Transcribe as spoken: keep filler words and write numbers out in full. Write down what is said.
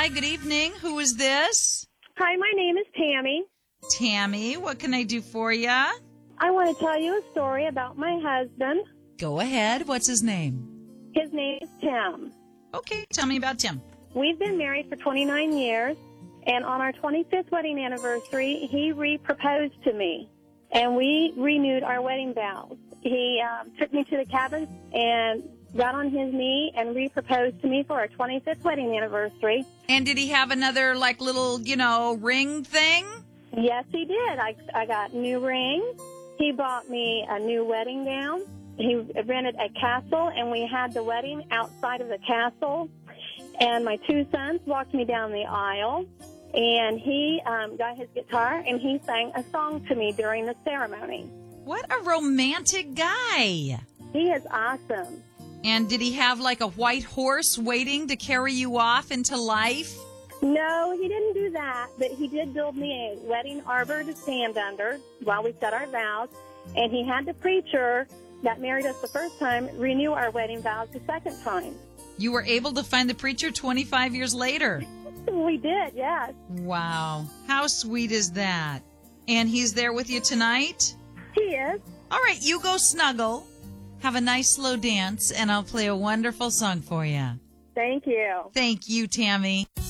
Hi, good evening. Who is this? Hi, my name is Tammy. Tammy, what can I do for you? I want to tell you a story about my husband. Go ahead. What's his name? His name is Tim. Okay, tell me about Tim. We've been married for twenty-nine years, and on our twenty-fifth wedding anniversary, he re-proposed to me, and we renewed our wedding vows. He um, took me to the cabin and got on his knee and re-proposed to me for our twenty-fifth wedding anniversary. And did he have another, like, little, you know, ring thing? Yes, he did. I, I got new rings. He bought me a new wedding gown. He rented a castle, and we had the wedding outside of the castle. And my two sons walked me down the aisle, and he um, got his guitar, and he sang a song to me during the ceremony. What a romantic guy. He is awesome. And did he have, like, a white horse waiting to carry you off into life? No, he didn't do that, but he did build me a wedding arbor to stand under while we said our vows, and he had the preacher that married us the first time renew our wedding vows the second time. You were able to find the preacher twenty-five years later. We did, yes. Wow. How sweet is that? And he's there with you tonight? He is. All right, you go snuggle. Have a nice slow dance, and I'll play a wonderful song for you. Thank you. Thank you, Tammy.